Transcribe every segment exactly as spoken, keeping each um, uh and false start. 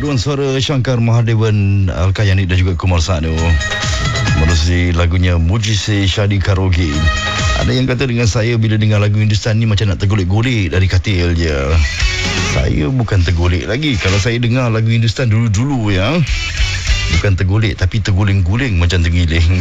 paduan suara Shankar Mahadevan, Al-Kayani dan juga Kumar Sanu menerusi lagunya Mujise Shadi Karaoke. Ada yang kata dengan saya bila dengar lagu Hindustan ni macam nak tergolek-golek dari katil je. Saya bukan tergolek lagi. Kalau saya dengar lagu Hindustan dulu-dulu ya, bukan tergolek tapi terguling-guling macam tergiling.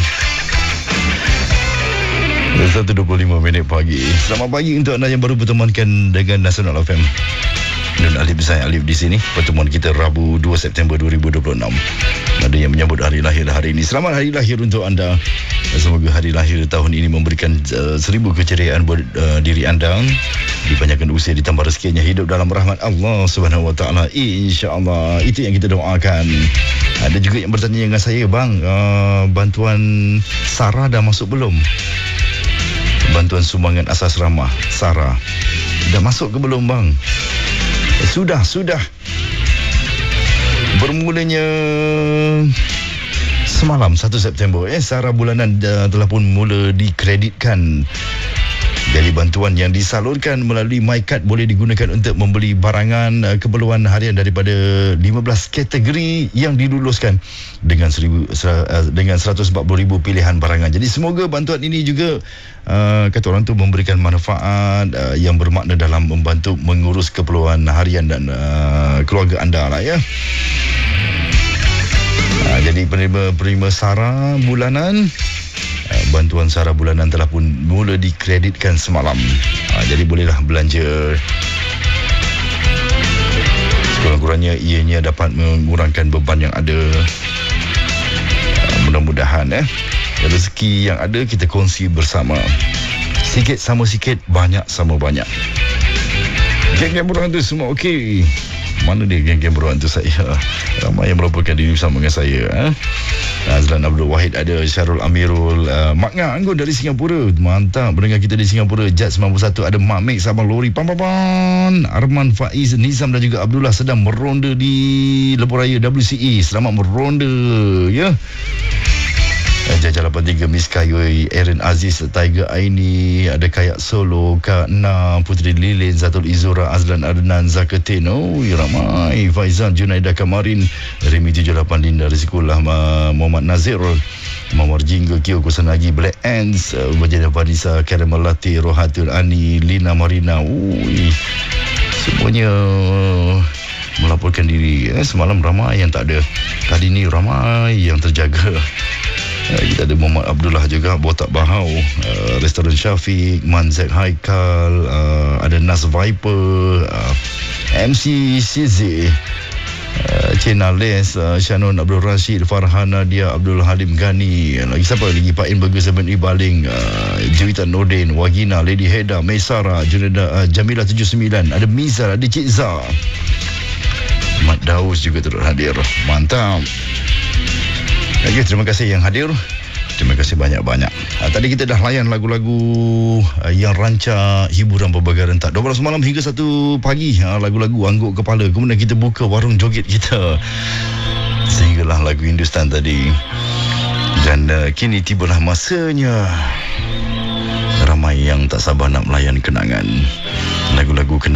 satu dua puluh lima minit pagi. Selamat pagi untuk anda yang baru bertemankan dengan Nasional F M. Nun Alif saya Alif di sini. Pertemuan kita Rabu dua September dua ribu dua puluh enam. Ada yang menyambut hari lahir hari ini. Selamat hari lahir untuk anda. Semoga hari lahir tahun ini memberikan uh, seribu keceriaan buat uh, diri anda. Dipanjangkan usia, ditambah rezekinya, hidup dalam rahmat Allah Subhanahu Wa Taala. InsyaAllah. Itu yang kita doakan. Ada juga yang bertanya dengan saya, bang, uh, bantuan Sarah dah masuk belum? Bantuan sumbangan asas ramah Sarah dah masuk ke belum, bang? Eh, sudah, sudah. Bermulanya semalam satu September eh Sarah bulanan uh, telah pun mula dikreditkan. Jadi bantuan yang disalurkan melalui MyCard boleh digunakan untuk membeli barangan uh, keperluan harian daripada lima belas kategori yang diluluskan dengan seribu, ser, uh, dengan seratus empat puluh ribu pilihan barangan. Jadi semoga bantuan ini juga uh, kata orang tu memberikan manfaat uh, yang bermakna dalam membantu mengurus keperluan harian dan uh, keluarga anda lah ya. Uh, jadi penerima-penerima Sarah bulanan, bantuan Sarah bulanan telah pun mula dikreditkan semalam. Ha, jadi bolehlah belanja. Sekurang-kurangnya ianya dapat mengurangkan beban yang ada. Ha, mudah-mudahan eh rezeki yang ada kita kongsi bersama. Sikit sama sikit, banyak sama banyak. Geng-geng beruang tu semua okey. Mana dia geng-geng beruang tu saya? Ramai yang melaporkan diri bersama dengan saya. Eh? Azlan Abdul Wahid ada, Syarul Amirul, uh, Mak Ngah Anggun dari Singapura. Mantap pendengar kita di Singapura. Jad sembilan puluh satu ada Mak Mek Sabang Lori Pampapan. Arman Faiz Nizam dan juga Abdullah sedang meronda di Lebuh Raya W C E. Selamat meronda ya. Jajah lapan tiga Miss Kayoi, Erin Aziz, Tiger Aini, ada Kayak Solo, Kak Na, Putri Lilin, Zatul Izura, Azlan Adnan, Zakatin, oh ya ramai, Faizal, Junaida Kamarin, Remy tujuh lapan, Linda Rizkullah, Muhammad Nazir, Muhammad Jinggo, Kio Kusanagi, Black Ants, Wajah Farisa, Karim Melati, Rohatul Ani, Lina Marina, ui, semuanya melaporkan diri. Eh, semalam ramai yang tak ada, kali ni ramai yang terjaga. Uh, kita ada Muhammad Abdullah juga, Botak Bahau, uh, Restoran Syafiq, Manzek Haikal, uh, ada Nas Viper, uh, M C C Z, uh, Cina Les, uh, Shannon Abdul Rashid, Farhana Dia, Abdul Halim Ghani, lagi siapa lagi, Pak In Burger Seven Ibaling, uh, Juwita Nordin, Wagina, Lady Heda, Maisara, Juneda, uh, Jamila tujuh sembilan, ada Mizar, ada Cik Zah, Mat Daus juga turut hadir. Mantap. Okay, terima kasih yang hadir. Terima kasih banyak-banyak. Ha, tadi kita dah layan lagu-lagu uh, yang rancak hiburan pelbagai rentak dua belas malam hingga satu pagi. Ha, lagu-lagu angguk kepala. Kemudian kita buka warung joget kita. Sehinggalah lagu Hindustan tadi. Dan uh, kini tibalah masanya ramai yang tak sabar nak melayan kenangan. Lagu-lagu kenangan.